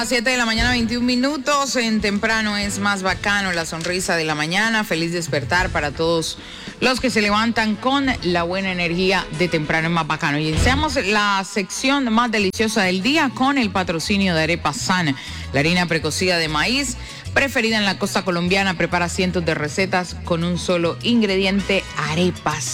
7 de la mañana, 21 minutos. En Temprano es más bacano, la sonrisa de la mañana. Feliz despertar para todos los que se levantan con la buena energía de Temprano es más bacano. Y iniciamos la sección más deliciosa del día con el patrocinio de Arepa San, la harina precocida de maíz preferida en la costa colombiana. Prepara cientos de recetas con un solo ingrediente: arepas.